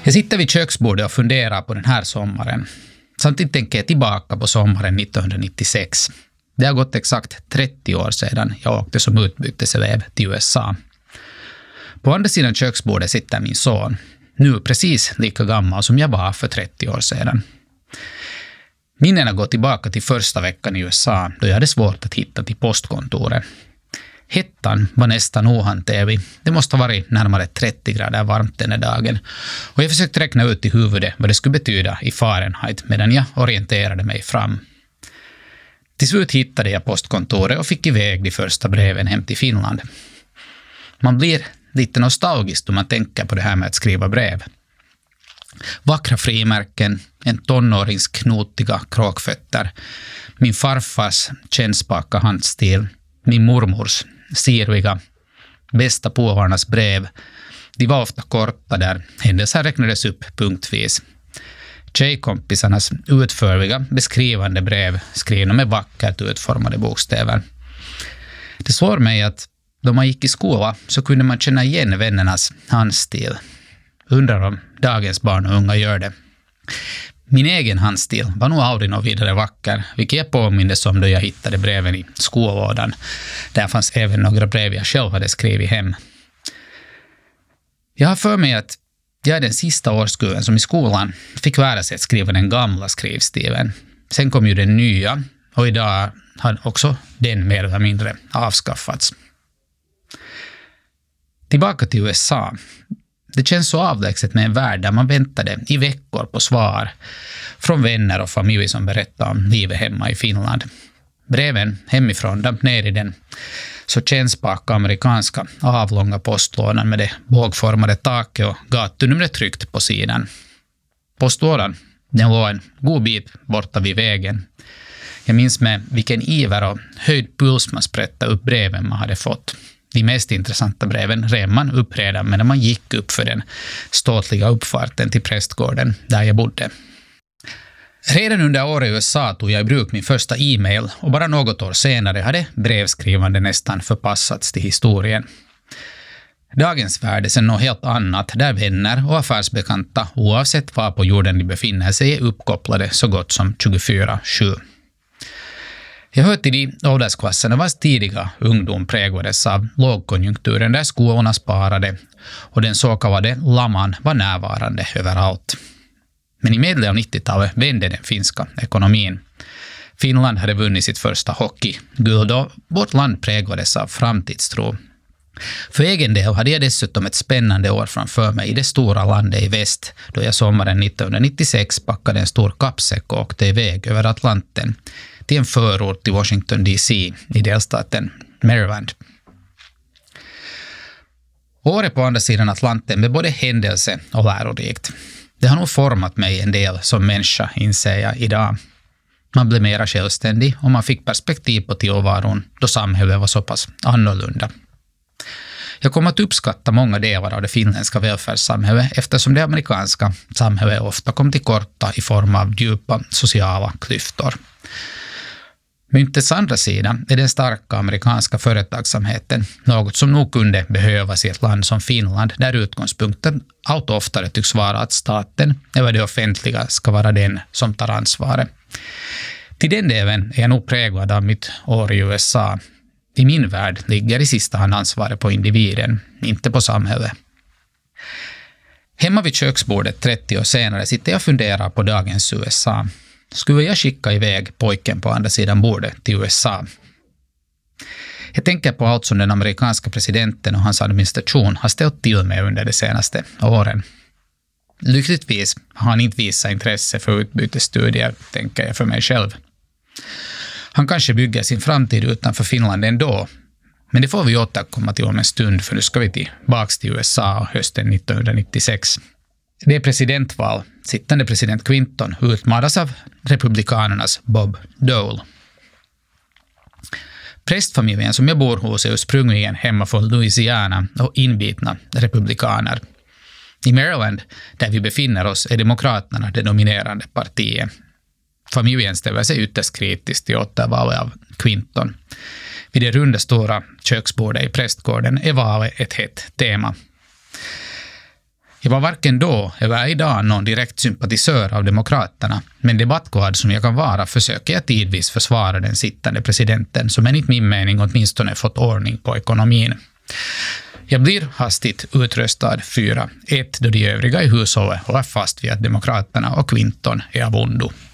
Jag sitter vid köksbordet och funderar på den här sommaren. Samtidigt tänker jag tillbaka på sommaren 1996. Det har gått exakt 30 år sedan jag åkte som utbyteselev till USA. På andra sidan köksbordet sitter min son, nu precis lika gammal som jag var för 30 år sedan. Minnena går tillbaka till första veckan i USA då jag hade svårt att hitta till postkontoret. Hettan var nästan ohanterlig. Det måste ha varit närmare 30 grader varmt den här dagen. Och jag försökte räkna ut i huvudet vad det skulle betyda i Fahrenheit medan jag orienterade mig fram. Till slut hittade jag postkontoret och fick iväg de första breven hem till Finland. Man blir lite nostalgisk då man tänker på det här med att skriva brev. Vackra frimärken, en tonårings knotiga kråkfötter, min farfars kännspaka handstil, min mormors sirviga, bästa påvarnas brev. De var ofta korta där händelser räknades upp punktvis. Tjejkompisarnas utförliga beskrivande brev skrivna med vackert utformade bokstäver. Det slår mig att då man gick i skola så kunde man känna igen vännernas handstil. Undrar om dagens barn och unga gör det. Min egen handstil var nog aldrig något vidare vacker, vilket jag påmindes om då jag hittade breven i skollådan. Där fanns även några brev jag själv hade skrivit hem. Jag har för mig att jag är den sista årskullen som i skolan fick lära sig att skriva den gamla skrivstilen. Sen kom ju den nya och idag har också den mer eller mindre avskaffats. Tillbaka till USA. Det känns så avlägset med en värld där man väntade i veckor på svar från vänner och familj som berättade om livet hemma i Finland. Breven hemifrån damp ner i den så kännspaka amerikanska avlånga postlådan med det bågformade taket och gatunumret tryckt på sidan. Postlådan, den låg en god bit borta vid vägen. Jag minns med vilken iver och höjd puls man sprättade upp breven man hade fått. De mest intressanta breven rev man upp redan när man gick upp för den ståtliga uppfarten till prästgården där jag bodde. Redan under året i USA tog jag i bruk min första e-mail och bara något år senare hade brevskrivande nästan förpassats till historien. Dagens värld är sen något helt annat där vänner och affärsbekanta oavsett var på jorden de befinner sig är uppkopplade så gott som 24/7. Jag hör till de åldersklasserna vars tidiga ungdom präglades av lågkonjunkturen där skolorna sparade och den så kallade laman var närvarande överallt. Men i medel av 90-talet vände den finska ekonomin. Finland hade vunnit sitt första hockeyguld och vårt land präglades av framtidstro. För egen del hade jag dessutom ett spännande år framför mig i det stora landet i väst då jag sommaren 1996 packade en stor kappsäck och åkte iväg över Atlanten till en förort till Washington DC i delstaten Maryland. Året på andra sidan Atlanten blev både händelse och lärorikt. Det har nog format mig en del som människa, inser jag idag. Man blev mera självständig och man fick perspektiv på tillvaron då samhället var så pass annorlunda. Jag kommer att uppskatta många delar av det finländska välfärdssamhället eftersom det amerikanska samhället ofta kom till korta i form av djupa sociala klyftor. Myntets andra sida är den starka amerikanska företagsamheten, något som nog kunde behövas i ett land som Finland där utgångspunkten allt oftare tycks vara att staten eller det offentliga ska vara den som tar ansvaret. Till den delen är jag nog präglad av mitt år i USA. I min värld ligger i sista hand ansvaret på individen, inte på samhället. Hemma vid köksbordet 30 år senare sitter jag och funderar på dagens USA. Skulle jag skicka iväg pojken på andra sidan bordet till USA? Jag tänker på allt som den amerikanska presidenten och hans administration har ställt till med under de senaste åren. Lyckligtvis har han inte visat intresse för utbytesstudier, tänker jag för mig själv. Han kanske bygger sin framtid utanför Finland ändå, men det får vi återkomma till om en stund för nu ska vi tillbaka till USA hösten 1996. Det är presidentval. Sittande president Clinton utmanas av republikanernas Bob Dole. Prästfamiljen som jag bor hos är ursprungligen hemma från Louisiana och inbitna republikaner. I Maryland, där vi befinner oss, är demokraterna det dominerande partiet. Familjen ställer sig ytterst kritiskt till återvalet av Clinton. Vid det runda stora köksbordet i prästgården är valet ett hett tema. Jag var varken då eller idag någon direkt sympatisör av Demokraterna, men debattkvad som jag kan vara försöker jag tidvis försvara den sittande presidenten som enligt min mening åtminstone fått ordning på ekonomin. Jag blir hastigt utröstad 4-1 då de övriga i hushållet håller fast vid att Demokraterna och Clinton är av ondo.